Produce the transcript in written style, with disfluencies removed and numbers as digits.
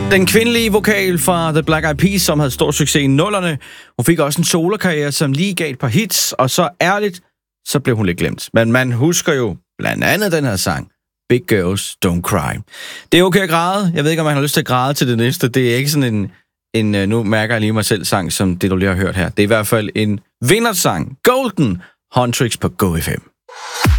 Den kvindelige vokal fra The Black Eyed Peas, som havde stor succes i 00'erne. Hun fik også en solokarriere, som lige gav et par hits, og så ærligt, så blev hun lidt glemt. Men man husker jo blandt andet den her sang, Big Girls Don't Cry. Det er okay at græde. Jeg ved ikke, om man har lyst til at græde til det næste. Det er ikke sådan en nu mærker jeg lige mig selv sang, som det, du lige har hørt her. Det er i hvert fald en vindersang. Golden Huntrix på Go FM.